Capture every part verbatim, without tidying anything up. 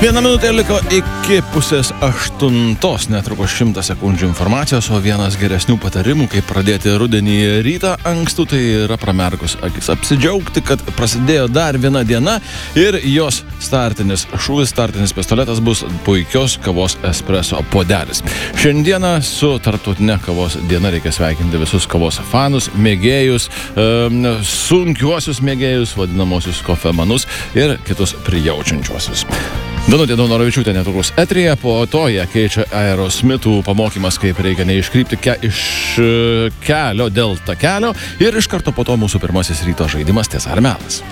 Viena minutė liko iki pusės aštuntos, netrukus šimtas sekundžių informacijos, o vienas geresnių patarimų, kaip pradėti rudenį rytą ankstų, tai yra pramerkus akis. Apsidžiaugti, kad prasidėjo dar viena diena ir jos startinis šūvis, startinis pistoletas bus puikios kavos espreso puodelis. Šiandieną su tarptautinė kavos diena reikia sveikinti visus kavos fanus, mėgėjus, e, sunkiuosius mėgėjus, vadinamosius kofemanus ir kitus prijaučiančiuosius. Danutė Daunoravičiūtė netrukus eteryje, po to ją keičia Aerosmitų pamokymas, kaip reikia neiškrypti ke, iš kelio dėl takelio, ir iš karto po to mūsų pirmasis ryto žaidimas Tiesa ar melas.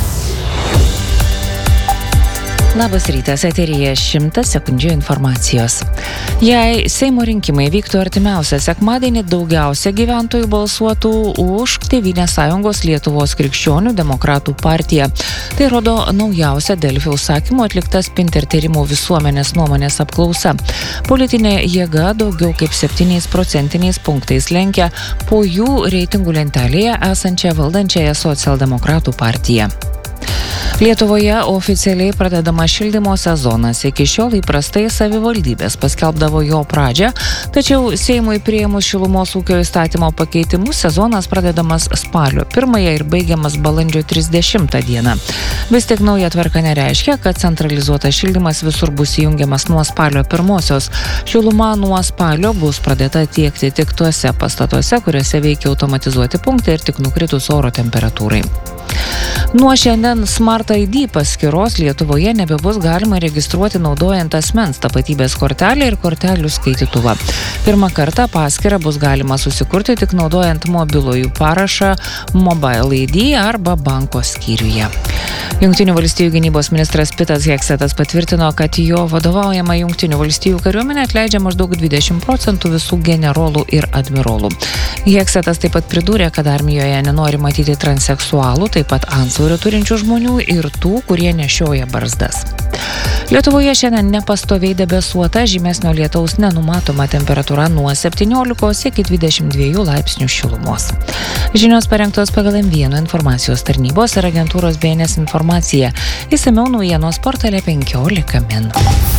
Labas rytas, eteryje šimtas sekundžių informacijos. Jei Seimo rinkimai vyktų artimiausią sekmadienį, daugiausia gyventojų balsuotų už Tėvynės sąjungos Lietuvos krikščionių demokratų partiją. Tai rodo naujausia Delfi užsakymu atlikta Spinter tyrimų visuomenės nuomonės apklausa. Politinė jėga daugiau kaip septyniais procentiniais punktais lenkia po jų reitingų lentelėje esančią valdančiąją socialdemokratų partiją. Lietuvoje oficialiai pradedama šildymo sezonas. Iki šiol įprastai savivaldybės paskelbdavo jo pradžią, tačiau Seimui priėmus šilumos ūkio įstatymo pakeitimus sezonas pradedamas spalio pirmąją ir baigiamas balandžio trisdešimtą dieną. Vis tik nauja tvarka nereiškia, kad centralizuotas šildymas visur bus įjungiamas nuo spalio pirmosios. Šiluma nuo spalio bus pradėta tiekti tik tuose pastatuose, kuriuose veikia automatizuoti punktai ir tik nukritus oro temperatūrai. Nuo šiandien Smart I D paskyros Lietuvoje nebebus galima registruoti naudojant asmens tapatybės kortelę ir kortelių skaitytuvą. Pirmą kartą paskyrą bus galima susikurti tik naudojant mobilųjį parašą Mobile I D arba banko skyriuje. Jungtinių valstijų gynybos ministras Pitas Heksetas patvirtino, kad jo vadovaujama Jungtinių valstijų kariuomenė atleidžia maždaug dvidešimt procentų visų generolų ir admirolų. Heksetas taip pat pridūrė, kad armijoje nenori matyti transseksualų, taip pat antsvorio turinčių žmonių ir tų, kurie nešioja barzdas. Lietuvoje šiandien nepastoviai debesuota, žymesnio lietaus nenumatoma, temperatūra nuo septyniolikos iki dvidešimt dviejų laipsnių šilumos. Žinios parengtos pagal M vienas informacijos tarnybos ir agentūros B N S informaciją. Išsamiau naujienos portale penkiolika min.